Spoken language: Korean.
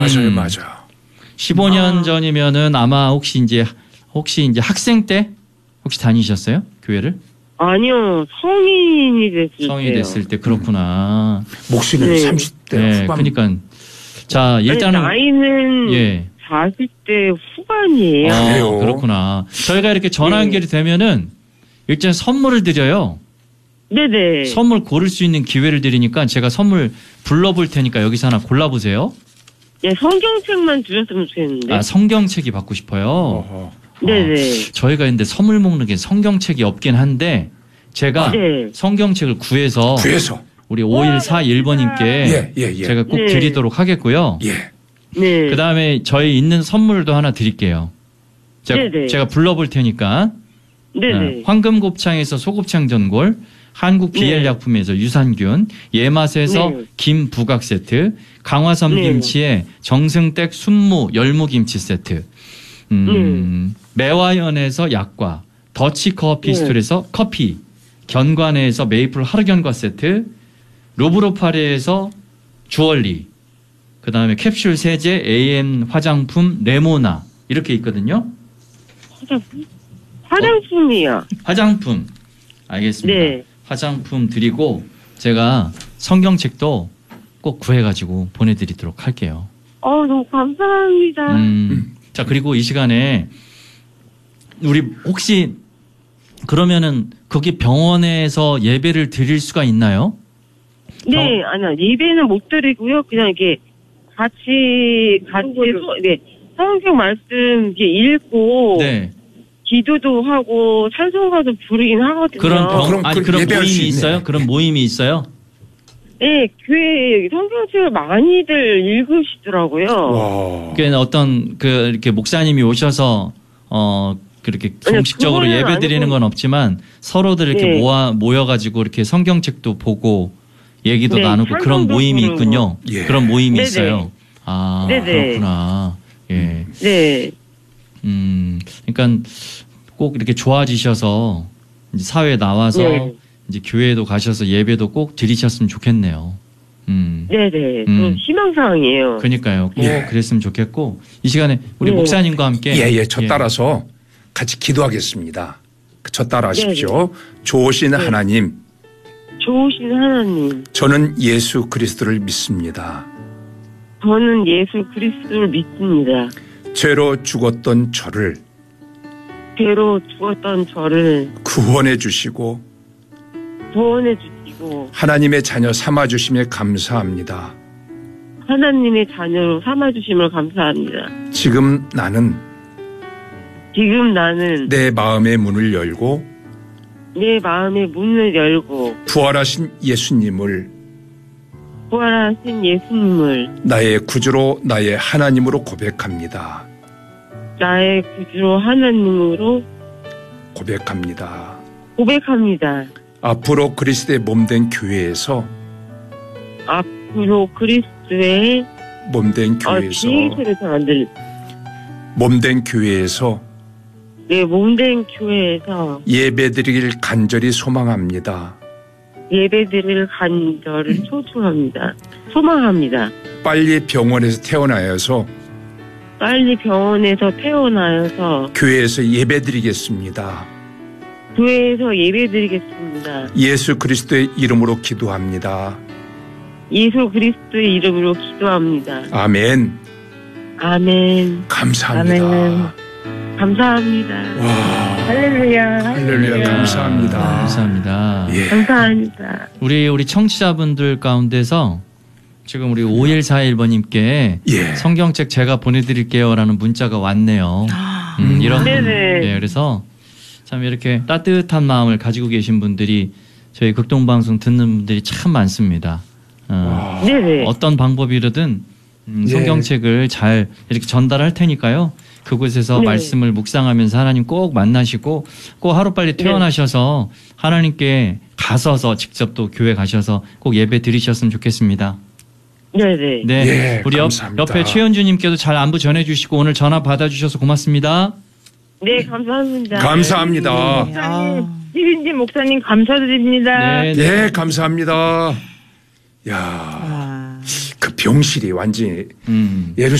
맞아요, 맞아요. 15년 전이면은 아마 혹시 이제 학생 때 혹시 다니셨어요? 교회를? 아니요, 성인이 됐을 때 그렇구나. 목소리는 네. 30대 네, 후반. 그러니까 자 일단은 나이는 예. 40대 후반이에요. 그래요? 그렇구나. 저희가 이렇게 전화 연결이 되면은 일단 선물을 드려요. 네네. 선물 고를 수 있는 기회를 드리니까 제가 선물 불러볼 테니까 여기서 하나 골라보세요. 예, 성경책만 주셨으면 좋겠는데. 아, 성경책이 받고 싶어요. 어허. 네네. 저희가 근데 선물 먹는 게 성경책이 없긴 한데 제가 네. 성경책을 구해서 우리 5141번님께 예. 제가 꼭 네. 드리도록 하겠고요. 예. 네. 그 다음에 저희 있는 선물도 하나 드릴게요. 네네. 제가 불러볼 테니까 네네. 황금곱창에서 소곱창 전골, 한국 비엘약품에서 유산균, 예맛에서 네. 김 부각 세트, 강화섬 네. 김치에 정승댁 순무 열무김치 세트, 매화연에서 약과, 더치커피스톨에서 커피, 견과내에서 메이플 하루견과 세트, 루브로파레에서 주얼리, 그 다음에 캡슐 세제 AM 화장품 레모나 이렇게 있거든요. 화장품이요. 화장품 알겠습니다. 네. 화장품 드리고 제가 성경책도 꼭 구해가지고 보내드리도록 할게요. 너무 감사합니다. 자 그리고 이 시간에 우리 혹시 그러면은 거기 병원에서 예배를 드릴 수가 있나요? 네, 아니요. 예배는 못 드리고요. 그냥 이렇게 같이 성경 말씀 이렇게 읽고 네. 기도도 하고 찬송가도 부르긴 하거든요. 그런 예배할 수 모임이 있네. 있어요? 그런 모임이 있어요? 네, 교회 성경책을 많이들 읽으시더라고요. 와. 그게 어떤 이렇게 목사님이 오셔서 그렇게 아니요, 공식적으로 그거는 예배 드리는 아니고. 건 없지만 서로들 이렇게 네. 모여가지고 이렇게 성경책도 보고 얘기도 네, 나누고 그런 찬송도 모임이 부르고. 있군요. 예. 그런 모임이 네네. 있어요. 아 네네. 그렇구나. 예. 네. 그러니까 꼭 이렇게 좋아지셔서 이제 사회에 나와서 네. 이제 교회도 가셔서 예배도 꼭 드리셨으면 좋겠네요. 네네. 좀 희망사항이에요. 그러니까요. 꼭 예. 그랬으면 좋겠고 이 시간에 우리 네. 목사님과 함께 저 따라서 같이 기도하겠습니다. 저 따라 하십시오. 좋으신 하나님, 좋으신 하나님, 저는 예수 그리스도를 믿습니다. 저는 예수 그리스도를 믿습니다. 죄로 죽었던 저를 죄로 죽었던 저를 구원해 주시고 구원해 주시고 하나님의 자녀 삼아 주심에 감사합니다. 하나님의 자녀로 삼아주심을 감사합니다. 지금 나는 지금 나는 내 마음의 문을 열고 내 마음의 문을 열고 부활하신 예수님을 부활하신 예수님을 나의 구주로 나의 하나님으로 고백합니다. 나의 구주로 하나님으로 고백합니다. 고백합니다. 앞으로 그리스도의 몸된 교회에서 앞으로 그리스도의 몸된 교회에서 비행소리 잘안 들려. 몸된 교회에서 내 몸된 교회에서 예배드리길 간절히 소망합니다. 예배드릴 간절을 소망합니다. 빨리 병원에서 태어나여서 빨리 병원에서 태어나여서 교회에서 예배드리겠습니다. 교회에서 예배드리겠습니다. 예수 그리스도의 이름으로 기도합니다. 예수 그리스도의 이름으로 기도합니다. 아멘. 아멘. 감사합니다. 아멘. 감사합니다. 와, 할렐루야. 할렐루야. 감사합니다. 감사합니다. 예. 감사합니다. 우리 청취자분들 가운데서 지금 우리 5141번님께 예. 성경책 제가 보내드릴게요라는 문자가 왔네요. 이런 네네. 예, 그래서 참 이렇게 따뜻한 마음을 가지고 계신 분들이 저희 극동방송 듣는 분들이 참 많습니다. 네네. 어떤 방법이든 성경책을 잘 이렇게 전달할 테니까요. 그곳에서 네. 말씀을 묵상하면서 하나님 꼭 만나시고 꼭 하루빨리 태어나셔서 하나님께 가서서 직접 또 교회 가셔서 꼭 예배 드리셨으면 좋겠습니다. 네네. 네, 예, 우리 감사합니다. 옆에 최현주님께도 잘 안부 전해주시고 오늘 전화 받아주셔서 고맙습니다. 네, 감사합니다. 감사합니다. 목사님, 희빈진 목사님 감사드립니다. 네, 예, 감사합니다. 야, 그 병실이 완전히 예루살렘